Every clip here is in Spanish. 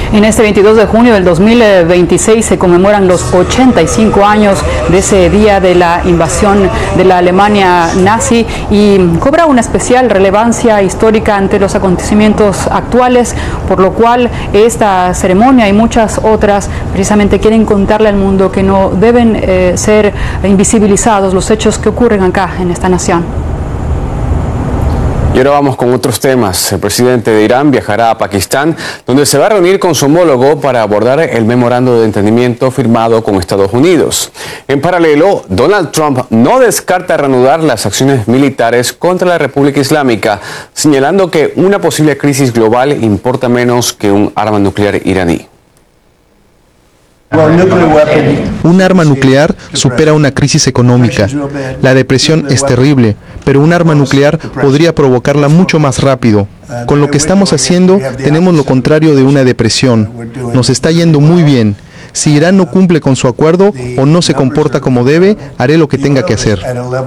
En este 22 de junio del 2026 se conmemoran los 85 años de ese día de la invasión de la Alemania nazi y cobra una especial relevancia histórica ante los acontecimientos actuales, por lo cual esta ceremonia y muchas otras precisamente quieren contarle al mundo que no deben ser invisibilizados los hechos que ocurren acá en esta nación. Y ahora vamos con otros temas. El presidente de Irán viajará a Pakistán, donde se va a reunir con su homólogo para abordar el memorando de entendimiento firmado con Estados Unidos. En paralelo, Donald Trump no descarta reanudar las acciones militares contra la República Islámica, señalando que una posible crisis global importa menos que un arma nuclear iraní. Un arma nuclear supera una crisis económica. La depresión es terrible, pero un arma nuclear podría provocarla mucho más rápido. Con lo que estamos haciendo, tenemos lo contrario de una depresión. Nos está yendo muy bien. Si Irán no cumple con su acuerdo o no se comporta como debe, haré lo que tenga que hacer.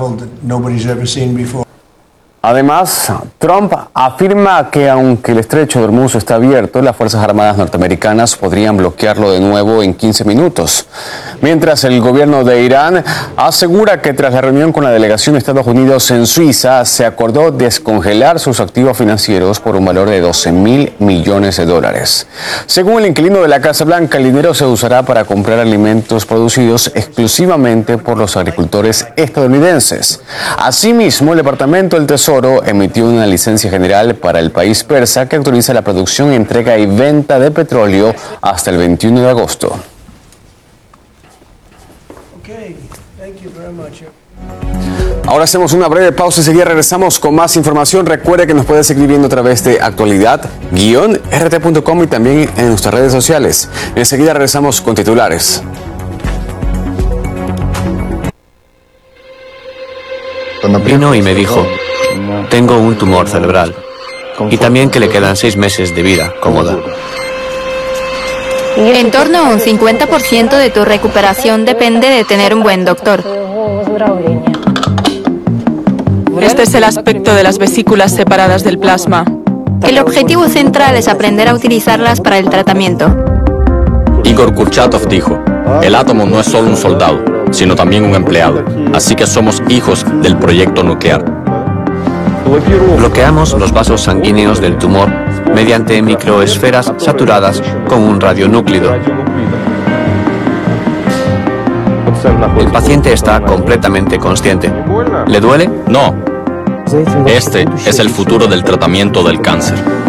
Además, Trump afirma que aunque el estrecho de Hormuz está abierto, las Fuerzas Armadas norteamericanas podrían bloquearlo de nuevo en 15 minutos. Mientras el gobierno de Irán asegura que tras la reunión con la delegación de Estados Unidos en Suiza, se acordó descongelar sus activos financieros por un valor de $12.000 millones. Según el inquilino de la Casa Blanca, el dinero se usará para comprar alimentos producidos exclusivamente por los agricultores estadounidenses. Asimismo, el Departamento del Tesoro emitió una licencia general para el país persa que autoriza la producción, entrega y venta de petróleo hasta el 21 de agosto. Ahora hacemos una breve pausa y enseguida regresamos con más información. Recuerde que nos puede seguir viendo a través de actualidad-rt.com y también en nuestras redes sociales. Enseguida regresamos con titulares. Vino y me dijo: tengo un tumor cerebral y también que le quedan 6 meses de vida cómoda. En torno a un 50% de tu recuperación depende de tener un buen doctor. Este es el aspecto de las vesículas separadas del plasma. El objetivo central es aprender a utilizarlas para el tratamiento. Igor Kurchatov dijo: el átomo no es solo un soldado, sino también un empleado. Así que somos hijos del proyecto nuclear. Bloqueamos los vasos sanguíneos del tumor mediante microesferas saturadas con un radionúclido. El paciente está completamente consciente. ¿Le duele? No. Este es el futuro del tratamiento del cáncer.